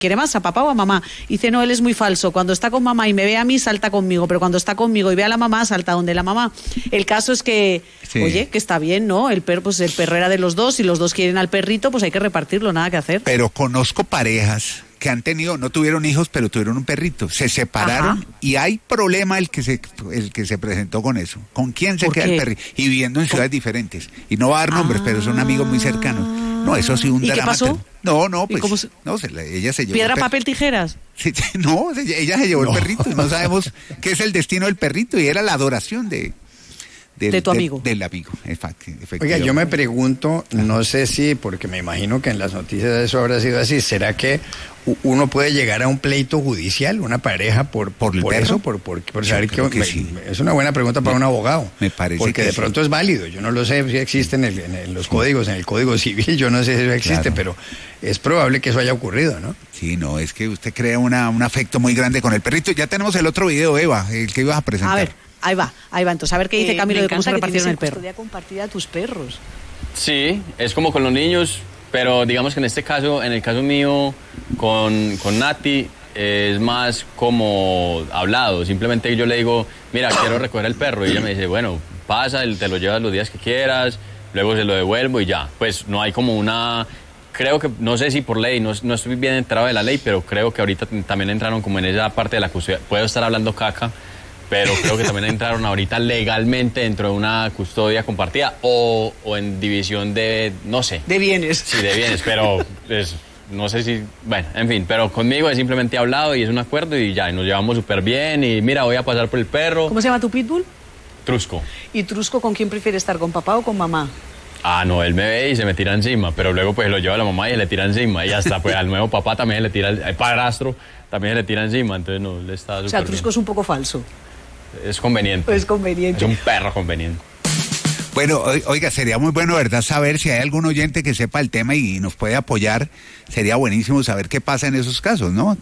quiere más, a papá o a mamá. Y dice, no, él es muy falso. Cuando está con mamá y me ve a mí, salta conmigo. Pero cuando está conmigo y ve a la mamá, salta donde la mamá. El caso es que, oye, que está bien, ¿no? El perro, pues el perro era de los dos. Si los dos quieren al perrito, pues hay que repartirlo, nada que hacer. Pero conozco parejas que han tenido, no tuvieron hijos, pero tuvieron un perrito. Se separaron y hay problema el que se presentó con eso. ¿Con quién se queda el perrito? Y viviendo en ciudades diferentes. Y no va a dar nombres, pero son amigos muy cercanos. No, eso sí, un ¿Y drama. qué pasó? No, pues, ella se llevó ¿Piedra, papel, tijeras? Sí, no, ella se llevó el perrito y no sabemos qué es el destino del perrito y era la adoración de tu amigo. Del amigo, efectivamente. Oiga, yo me pregunto, no sé si, porque me imagino que en las noticias eso habrá sido así, ¿será que uno puede llegar a un pleito judicial, una pareja, por eso? Por saber que sí. Es una buena pregunta para un abogado. Me parece porque de pronto es válido. Yo no lo sé si existe en los códigos, en el Código Civil, yo no sé si eso existe, pero es probable que eso haya ocurrido, ¿no? Sí, no, es que usted crea un afecto muy grande con el perrito. Ya tenemos el otro video, Eva, el que ibas a presentar. A ver. Ahí va. Entonces, a ver qué dice Camilo de cómo se repartieron el perro. Custodia compartida de tus perros. Sí, es como con los niños, pero digamos que en este caso, en el caso mío, con Nati, es más como hablado. Simplemente yo le digo, mira, quiero recoger el perro. Y ella me dice, bueno, pasa, te lo llevas los días que quieras, luego se lo devuelvo y ya. Pues no hay como una... Creo que, no sé si por ley, no estoy bien enterado de la ley, pero creo que ahorita también entraron como en esa parte de la custodia. Puedo estar hablando caca, pero creo que también entraron ahorita legalmente dentro de una custodia compartida o en división de, no sé. De bienes. Sí, de bienes, pero no sé si, bueno, en fin, pero conmigo es simplemente hablado y es un acuerdo y ya, y nos llevamos súper bien y mira, voy a pasar por el perro. ¿Cómo se llama tu pitbull? Trusco. ¿Y Trusco con quién prefiere estar, con papá o con mamá? Ah, no, él me ve y se me tira encima, pero luego pues lo lleva a la mamá y le tira encima y hasta pues al nuevo papá también le tira, el padrastro también le tira encima, entonces no, le está súper. O sea, Trusco es un poco falso. Es conveniente. Es conveniente. Es un perro conveniente. Bueno, oiga, sería muy bueno, ¿verdad?, saber si hay algún oyente que sepa el tema y nos puede apoyar. Sería buenísimo saber qué pasa en esos casos, ¿no?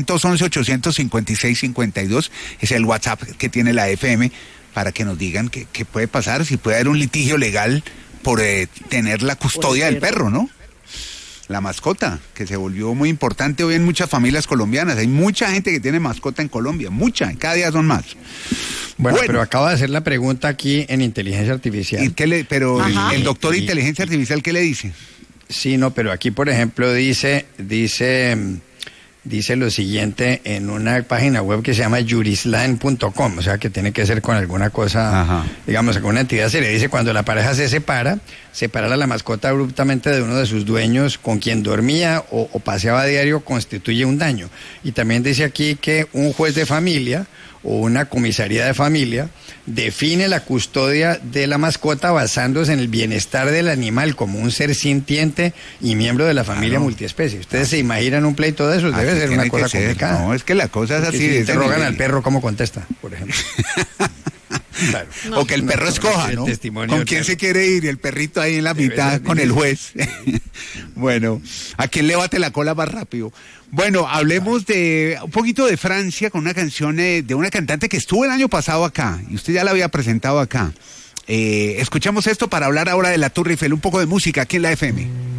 311-856-52 es el WhatsApp que tiene la FM para que nos digan qué puede pasar, si puede haber un litigio legal por tener la custodia del perro, ¿no? La mascota, que se volvió muy importante hoy en muchas familias colombianas. Hay mucha gente que tiene mascota en Colombia, mucha, cada día son más. Bueno, pero acaba de hacer la pregunta aquí en inteligencia artificial. ¿Y pero el doctor de inteligencia artificial qué le dice? Sí, no, pero aquí, por ejemplo, dice lo siguiente en una página web que se llama jurisline.com, o sea que tiene que ser con alguna cosa, digamos, con una entidad seria. Dice, cuando la pareja se separa, separar a la mascota abruptamente de uno de sus dueños con quien dormía o paseaba a diario constituye un daño. Y también dice aquí que un juez de familia o una comisaría de familia define la custodia de la mascota basándose en el bienestar del animal como un ser sintiente y miembro de la familia multiespecie. ¿Ustedes se imaginan un pleito de esos? Debe ser una cosa complicada. No, es que la cosa es así. Si interrogan al perro, ¿cómo contesta, por ejemplo? Claro. O que el perro escoja, ¿no? ¿Con quién se quiere ir? Y el perrito ahí en la mitad con el juez. Bueno, ¿a quién le bate la cola más rápido? Bueno, hablemos de un poquito de Francia con una canción de una cantante que estuvo el año pasado acá y usted ya la había presentado acá. Escuchamos esto para hablar ahora de la Tour Eiffel, un poco de música aquí en la FM.